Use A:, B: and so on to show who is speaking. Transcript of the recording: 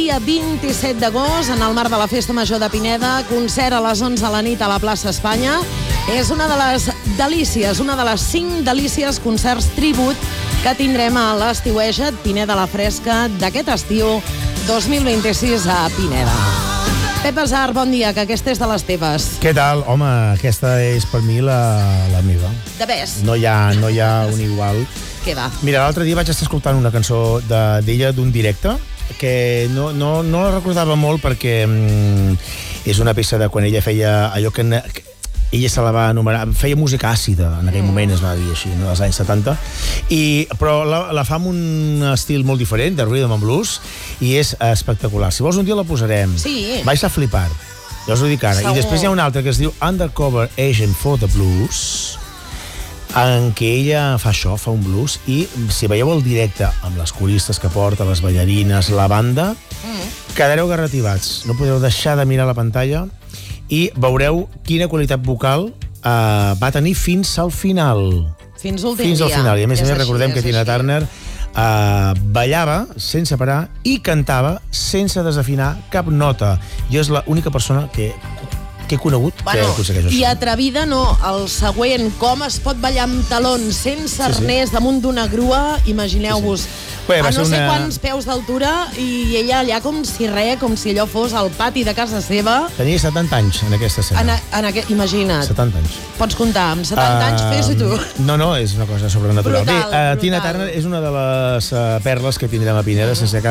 A: Dia 27 d'agost, en el marc de la Festa Major de Pineda, concert a les 11 de la nit a la plaça Espanya. És una de les delícies, una de les 5 delícies concerts tribut que tindrem a l'estiueja Pineda la Fresca d'aquest estiu 2026 a Pineda. Pep Azar, bon dia, que aquesta és de les teves.
B: Què tal? Home, aquesta és per mi la meva.
A: De best.
B: No hi ha un igual.
A: Què va?
B: Mira, l'altre dia vaig estar escoltant una cançó d'ella d'un directe que no la recordava molt perquè és una peça de quan ella feia allò que ella se la va anomenar, feia música àcida, en aquell moment es va dir així, no, dels anys 70, però la fa amb un estil molt diferent, de rhythm and blues, i és espectacular. Si vols un dia la posarem.
A: Sí.
B: Vais a flipar, ja us ho dic ara.
A: Segur.
B: I després hi ha una altra que es diu Undercover Agent for the Blues, en què ella fa això, fa un blues, i si veieu el directe amb les coristes que porta, les ballarines, la banda, quedareu garrativats. No podeu deixar de mirar la pantalla i veureu quina qualitat vocal va tenir fins al final.
A: Fins l'últim dia.
B: Fins al final. I a més
A: És
B: recordem
A: així,
B: que Tina
A: així.
B: Turner ballava sense parar i cantava sense desafinar cap nota. Jo és l'única persona que he conegut que aconsegueix això.
A: I atrevida no, el següent, com es pot ballar amb talons sense arnès damunt d'una grua, imagineu-vos.
B: Bé,
A: A
B: va
A: no
B: ser
A: sé
B: una-
A: quants peus d'altura i ella allà com si allò fos al pati de casa seva.
B: Tenia 70 anys en aquesta escena.
A: Imagina't,
B: 70 anys.
A: pots comptar, amb 70 anys fes-ho tu.
B: No, és una cosa sobrenatural.
A: Brutal,
B: Bé, Tina
A: brutal.
B: Turner és una de les perles que tindrem a Pineda sense cap